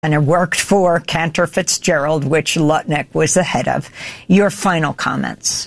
and it worked for Cantor Fitzgerald, which Lutnick was the head of. Your final comments.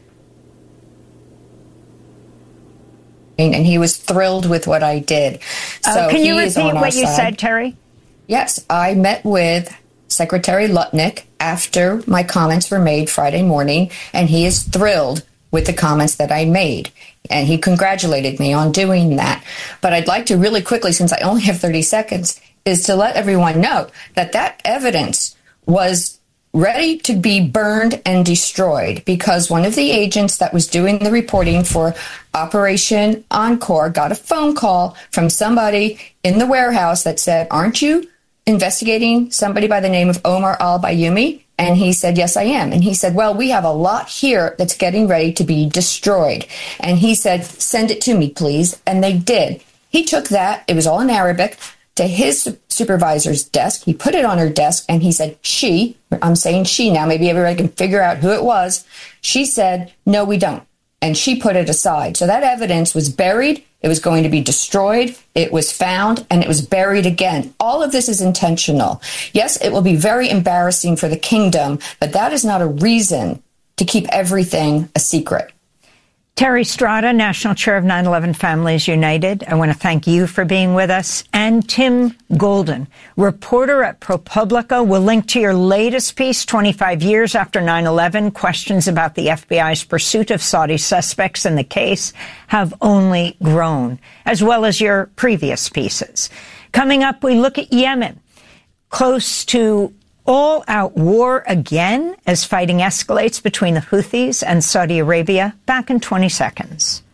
And he was thrilled with what I did. So can you repeat what you said, Terry? Yes, I met with Secretary Lutnick after my comments were made Friday morning, and he is thrilled with the comments that I made. And he congratulated me on doing that. But I'd like to really quickly, since I only have 30 seconds, is to let everyone know that that evidence was ready to be burned and destroyed because one of the agents that was doing the reporting for Operation Encore got a phone call from somebody in the warehouse that said, "Aren't you investigating somebody by the name of Omar al-Bayoumi?" And he said, "Yes, I am." And he said, "Well, we have a lot here that's getting ready to be destroyed." And he said, "Send it to me, please." And they did. He took that, it was all in Arabic, to his supervisor's desk. He put it on her desk and he said, I'm saying she now, maybe everybody can figure out who it was. She said, "No, we don't." And she put it aside. So that evidence was buried. It was going to be destroyed. It was found and it was buried again. All of this is intentional. Yes, it will be very embarrassing for the kingdom, but that is not a reason to keep everything a secret. Terry Strada, National Chair of 9/11 Families United, I want to thank you for being with us. And Tim Golden, reporter at ProPublica. We'll link to your latest piece, 25 years after 9/11, questions about the FBI's pursuit of Saudi suspects in the case have only grown, as well as your previous pieces. Coming up, we look at Yemen, close to all-out war again as fighting escalates between the Houthis and Saudi Arabia. Back in 20 seconds.